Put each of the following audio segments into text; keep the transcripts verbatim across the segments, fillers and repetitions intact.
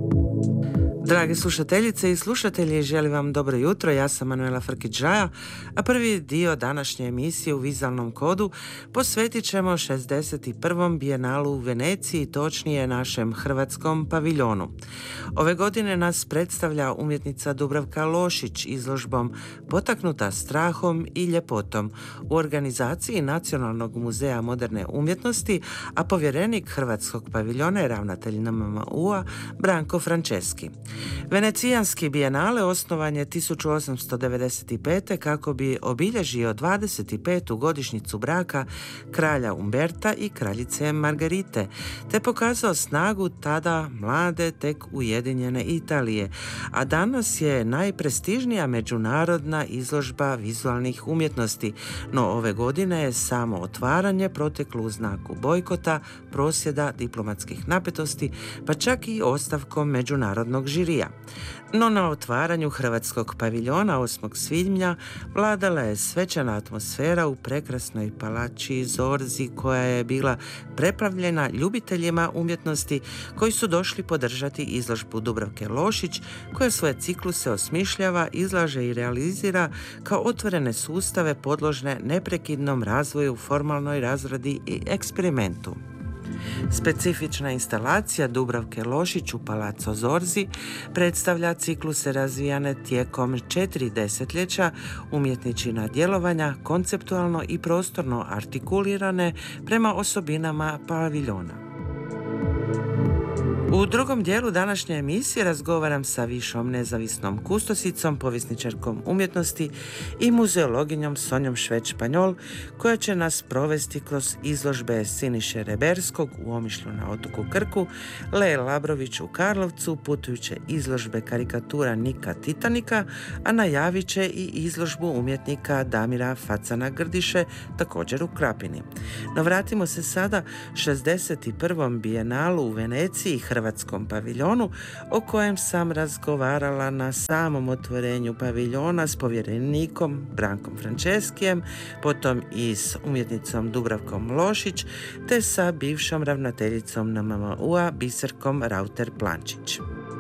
Drage slušateljice i slušatelji, želim vam dobro jutro, ja sam Manuela Frkić-Žaja, a prvi dio današnje emisije u vizualnom kodu posvetit ćemo šezdeset prvom bijenalu u Veneciji, točnije našem hrvatskom paviljonu. Ove godine nas predstavlja umjetnica Dubravka Lošić izložbom Potaknuta strahom i ljepotom u organizaciji Nacionalnog muzeja moderne umjetnosti, a povjerenik hrvatskog paviljona je ravnatelj N M M U-a Branko Franceski. Venecijanski bijenale osnovan je tisuću osamsto devedeset pete. kako bi obilježio dvadeset petu godišnjicu braka kralja Umberta i kraljice Margarite, te pokazao snagu tada mlade, tek ujedinjene Italije, a danas je najprestižnija međunarodna izložba vizualnih umjetnosti, no ove godine je samo otvaranje proteklo u znaku bojkota, prosvjeda, diplomatskih napetosti, pa čak i ostavkom međunarodnog žirija. No na otvaranju hrvatskog paviljona osmog svibnja vladala je svečana atmosfera u prekrasnoj palači Zorzi, koja je bila preplavljena ljubiteljima umjetnosti koji su došli podržati izložbu Dubravke Lošić, koja svoje cikluse osmišljava, izlaže i realizira kao otvorene sustave podložne neprekidnom razvoju, formalnoj razradi i eksperimentu. Specifična instalacija Dubravke Lošić u Palazzo Zorzi predstavlja cikluse razvijane tijekom četiri desetljeća, umjetničina djelovanja konceptualno i prostorno artikulirane prema osobinama paviljona. U drugom dijelu današnje emisije razgovaram sa višom nezavisnom kustosicom, povjesničarkom umjetnosti i muzeologinjom Sonjom Švec-Španjol, koja će nas provesti kroz izložbe Siniše Reberskog u Omišlju na otoku Krku, Leje Labrović u Karlovcu, putujuće izložbe karikatura Nika Titanika, a najavit će i izložbu umjetnika Damira Facana Grdiše, također u Krapini. No vratimo se sada šezdeset prvom bijenalu u Veneciji, hrvatskom paviljonu, o kojem sam razgovarala na samom otvorenju paviljona s povjerenikom Brankom Franceskijem, potom i s umjetnicom Dubravkom Lošić, te sa bivšom ravnateljicom N M M U-a Biserkom Rauter-Plančić.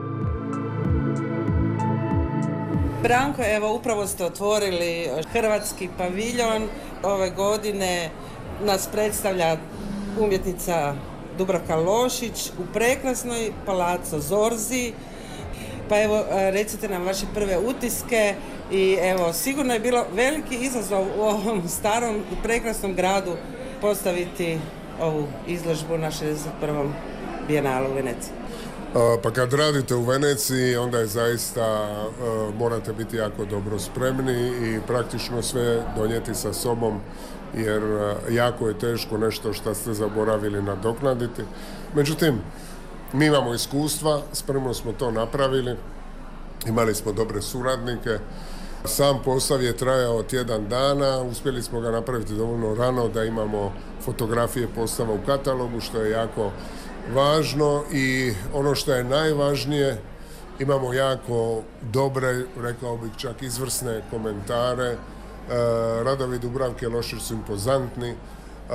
Branko, evo upravo ste otvorili hrvatski paviljon. Ove godine nas predstavlja umjetnica Dubravka Lošić u prekrasnoj Palazzo Zorzi. Pa evo, recite nam vaše prve utiske i evo, sigurno je bilo veliki izazov u ovom starom i prekrasnom gradu postaviti ovu izložbu na šezdeset prvom bijenalu u Veneciji. Pa kad radite u Veneciji, onda je zaista morate biti jako dobro spremni i praktično sve donijeti sa sobom, jer jako je teško nešto što ste zaboravili nadoknaditi. Međutim, mi imamo iskustva, spremno smo to napravili, imali smo dobre suradnike. Sam posao je trajao tjedan dana, uspjeli smo ga napraviti dovoljno rano da imamo fotografije postava u katalogu, što je jako važno, i ono što je najvažnije, imamo jako dobre, rekao bih čak izvrsne komentare. E, radovi Dubravke Lošić su impozantni, e,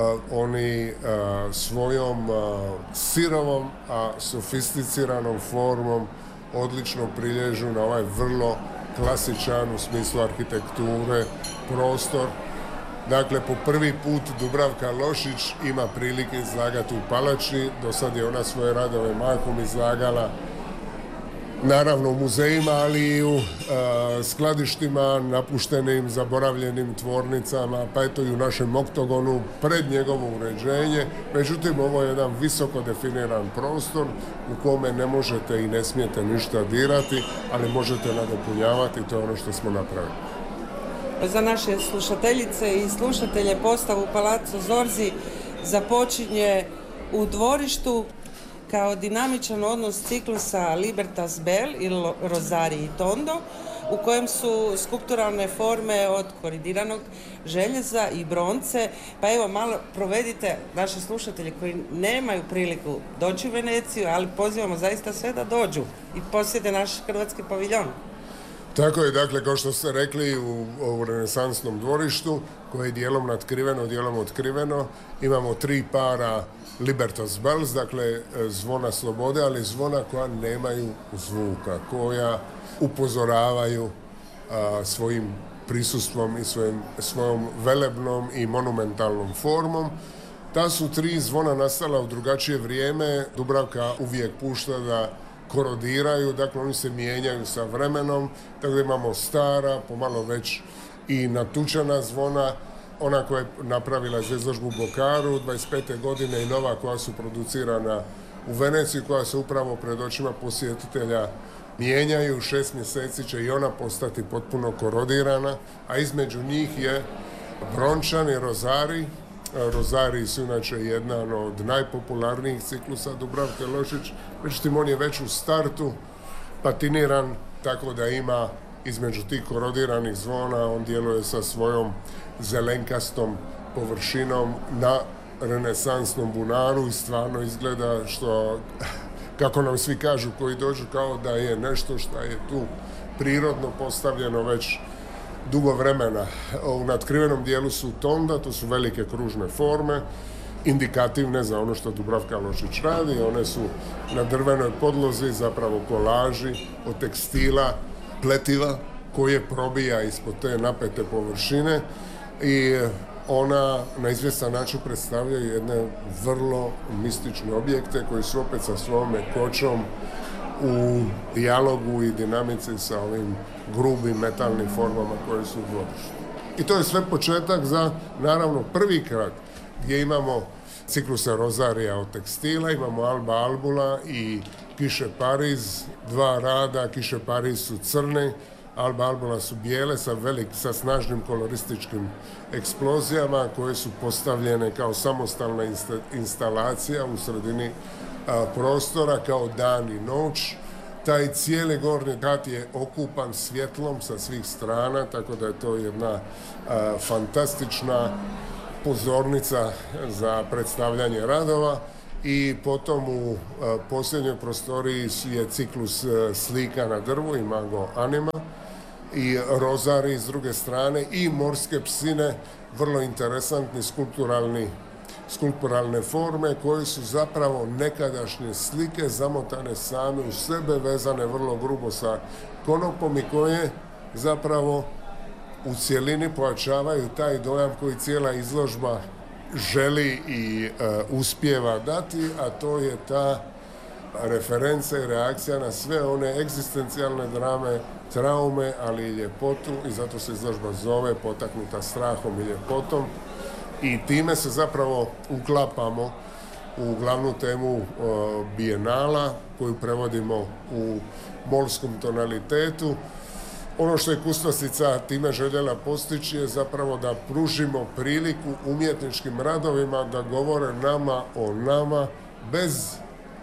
oni e, svojom e, sirovom, a sofisticiranom formom odlično prilježu na ovaj vrlo klasičan u smislu arhitekture prostor. Dakle, po prvi put Dubravka Lošić ima prilike izlagati u palači. Do sad je ona svoje radove mahom izlagala, naravno u muzejima, ali i u uh, skladištima, napuštenim, zaboravljenim tvornicama, pa eto i u našem oktogonu pred njegovo uređenje. Međutim, ovo je jedan visoko definiran prostor u kome ne možete i ne smijete ništa dirati, ali možete nadopunjavati, to je ono što smo napravili. Za naše slušateljice i slušatelje, postavu Palazzo Zorzi započinje u dvorištu kao dinamičan odnos ciklusa Libertas Bell ili Rosari i Tondo, u kojem su skulpturalne forme od koridiranog željeza i bronce. Pa evo, malo provedite naše slušatelje koji nemaju priliku doći u Veneciju, ali pozivamo zaista sve da dođu i posjete naš hrvatski paviljon. Tako je, dakle, kao što ste rekli, u, u renesansnom dvorištu, koje je dijelom natkriveno, dijelom otkriveno, imamo tri para Libertas Bells, dakle zvona slobode, ali zvona koja nemaju zvuka, koja upozoravaju a, svojim prisustvom i svojim, svojom velebnom i monumentalnom formom. Ta su tri zvona nastala u drugačije vrijeme. Dubravka uvijek pušta da korodiraju, dakle oni se mijenjaju sa vremenom, tako da imamo stara, pomalo već i natučena zvona, ona koja je napravila za izložbu u Bokaru dvadeset pete godine i nova koja su producirana u Veneciji, koja se upravo pred očima posjetitelja mijenjaju. Šest mjeseci će i ona postati potpuno korodirana, a između njih je brončan i rozari. Rozari su inače jedan od najpopularnijih ciklusa Dubravke Lošić, međutim on je već u startu patiniran, tako da ima između tih korodiranih zvona, on djeluje sa svojom zelenkastom površinom na renesansnom bunaru i stvarno izgleda što, kako nam svi kažu koji dođu, kao da je nešto što je tu prirodno postavljeno već dugo vremena. U natkrivenom dijelu su tonda, to su velike kružne forme, indikativne za ono što Dubravka Lošić radi. One su na drvenoj podlozi, zapravo kolaži od tekstila, pletiva koje probija ispod te napete površine i ona na izvjestan način predstavljaju jedne vrlo mistične objekte koji su opet sa svojom mekoćom u dijalogu i dinamici sa ovim grubim metalnim formama koje su u dvorištu. I to je sve početak za, naravno, prvi krak gdje imamo cikluse rozarija od tekstila, imamo Alba Albula i Kiše Pariz, dva rada. Kiše Pariz su crne, Alba Albula su bijele sa, velik, sa snažnim kolorističkim eksplozijama koje su postavljene kao samostalna insta, instalacija u sredini a, prostora, kao dan i noć. Taj cijeli gornji kat je okupan svjetlom sa svih strana, tako da je to jedna a, fantastična pozornica za predstavljanje radova. I potom u a, posljednjoj prostoriji je ciklus a, slika na drvu, Imago Anima, i rozari s druge strane i morske psine, vrlo interesantni skulpturalni skulpturalne forme koje su zapravo nekadašnje slike zamotane same u sebe, vezane vrlo grubo sa konopom i koje zapravo u cjelini pojačavaju taj dojam koji cijela izložba želi i e, uspijeva dati, a to je ta referenca i reakcija na sve one egzistencijalne drame, traume, ali i ljepotu, i zato se izložba zove Potaknuta strahom i ljepotom. I time se zapravo uklapamo u glavnu temu uh, bijenala koju prevodimo u molskom tonalitetu. Ono što je kustosica time željela postići je zapravo da pružimo priliku umjetničkim radovima da govore nama o nama bez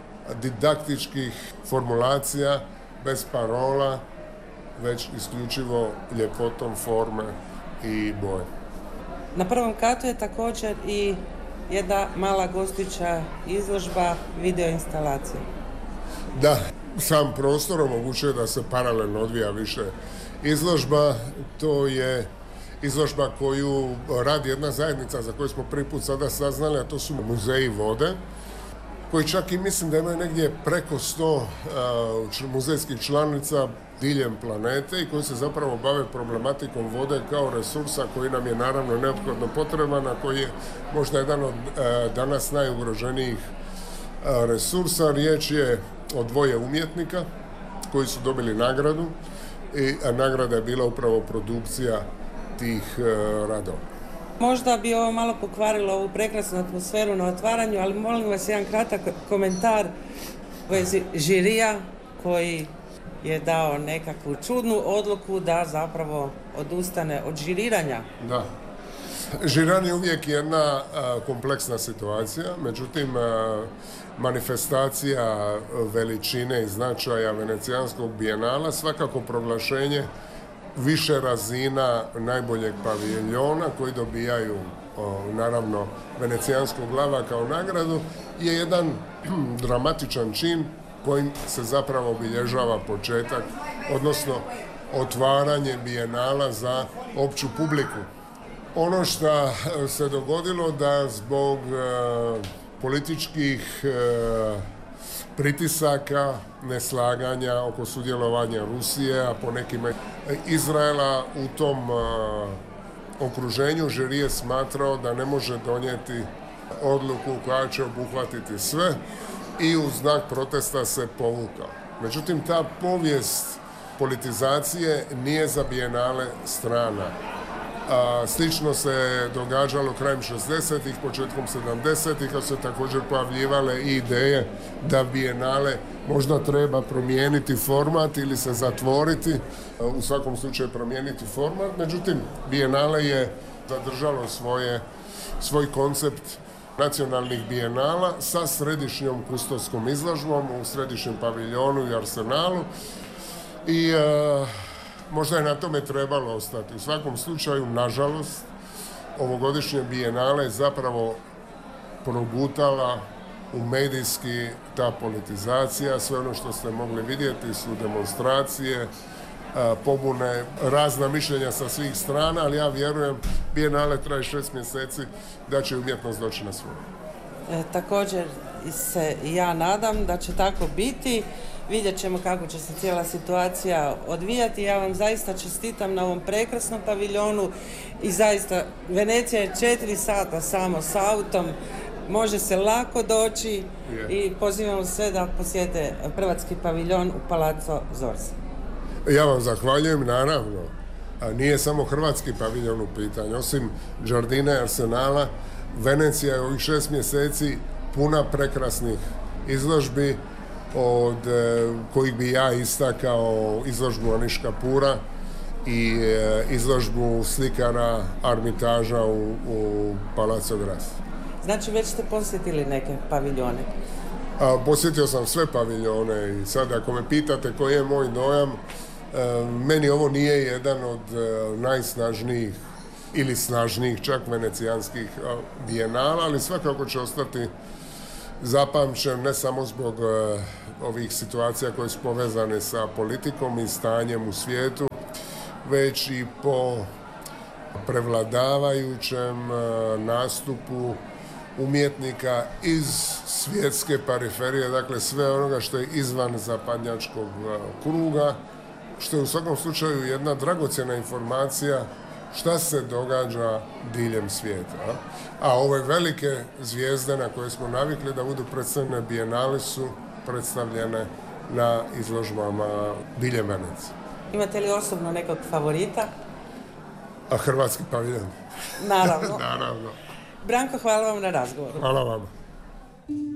didaktičkih formulacija, bez parola, već isključivo ljepotom forme i boje. Na prvom katu je također i jedna mala gostujuća izložba video instalacije. Da, sam prostor omogućuje da se paralelno odvija više izložba. To je izložba koju radi jedna zajednica za koju smo prvi put sada saznali, a to su muzeji vode, koji čak i mislim da imaju negdje preko sto uh, muzejskih članica diljem planete i koji se zapravo bave problematikom vode kao resursa koji nam je naravno neophodno potreban, a koji je možda jedan od uh, danas najugroženijih uh, resursa. Riječ je o dvoje umjetnika koji su dobili nagradu i a nagrada je bila upravo produkcija tih uh, radova. Možda bi ovo malo pokvarilo ovu prekrasnu atmosferu na otvaranju, ali molim vas jedan kratak komentar u vezi žirija koji je dao nekakvu čudnu odluku da zapravo odustane od žiriranja. Da. Žiranje je uvijek jedna a, kompleksna situacija, međutim a, manifestacija veličine i značaja Venecijanskog bijenala, svakako proglašenje više razina najboljeg paviljona koji dobijaju o, naravno Venecijanskog glava kao nagradu je jedan dramatičan čin kojim se zapravo obilježava početak, odnosno otvaranje bijenala za opću publiku. Ono što se dogodilo da zbog e, političkih e, pritisaka, neslaganja oko sudjelovanja Rusije, a po nekima Izraela u tom e, okruženju, žiri je smatrao da ne može donijeti odluku koja će obuhvatiti sve i u znak protesta se povukao. Međutim, ta povijest politizacije nije za bijenale strana. A, slično se događalo krajem šezdesetih, početkom sedamdesetih, kad su se također pojavljivale i ideje da bijenale možda treba promijeniti format ili se zatvoriti, u svakom slučaju promijeniti format. Međutim, bijenale je zadržalo svoje, svoj koncept nacionalnih bijenala sa središnjom kustoskom izložbom u središnjem paviljonu i Arsenalu i e, možda je na tome trebalo ostati. U svakom slučaju, nažalost, ovogodišnje bijenale je zapravo progutala u medijski ta politizacija. Sve ono što ste mogli vidjeti su demonstracije, pobune, razna mišljenja sa svih strana, ali ja vjerujem, bijenale traje šest mjeseci, da će umjetnost doći na svoje. E, također se ja nadam da će tako biti. Vidjet ćemo kako će se cijela situacija odvijati. Ja vam zaista čestitam na ovom prekrasnom paviljonu i zaista Venecija je četiri sata samo s autom, može se lako doći yeah. I pozivam sve da posjete hrvatski paviljon u Palazzo Zorzi. Ja vam zahvaljujem, naravno. A nije samo hrvatski paviljon u pitanju. Osim Giardina i Arsenala, Venecija je ovih šest mjeseci puna prekrasnih izložbi, od e, kojih bi ja istakao izložbu Anish Kapura i e, izložbu slikara Armitaža u, u Palazzo Grassi. Znači, već ste posjetili neke paviljone? A, posjetio sam sve paviljone i sad ako me pitate koji je moj dojam, e, meni ovo nije jedan od e, najsnažnijih ili snažnijih čak venecijanskih bijenala, ali svakako će ostati zapamćen ne samo zbog e, ovih situacija koje su povezane sa politikom i stanjem u svijetu, već i po prevladavajućem e, nastupu umjetnika iz svjetske periferije, dakle sve onoga što je izvan zapadnjačkog e, kruga, što je u svakom slučaju jedna dragocjena informacija šta se događa diljem svijeta. A ove velike zvijezde na koje smo navikli da budu predstavljene bijenali su predstavljene na izložbama diljem Venecije. Imate li osobno nekog favorita? A hrvatski paviljon. Naravno. Naravno. Branko, hvala vam na razgovoru. Hvala vam.